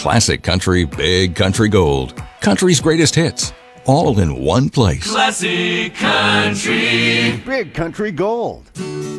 Classic country, big country gold. Country's greatest hits, all in one place. Classic country. Big Country Gold.